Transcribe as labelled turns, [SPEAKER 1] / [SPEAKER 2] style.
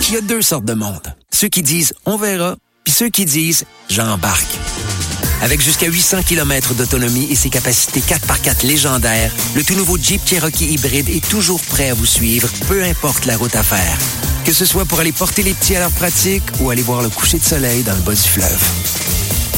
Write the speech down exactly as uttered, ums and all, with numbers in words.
[SPEAKER 1] qu'il y a deux sortes de monde. Ceux qui disent « on verra », puis ceux qui disent « j'embarque ». Avec jusqu'à huit cents kilomètres d'autonomie et ses capacités quatre par quatre légendaires, le tout nouveau Jeep Cherokee hybride est toujours prêt à vous suivre, peu importe la route à faire. Que ce soit pour aller porter les petits à leur pratique ou aller voir le coucher de soleil dans le bas du fleuve.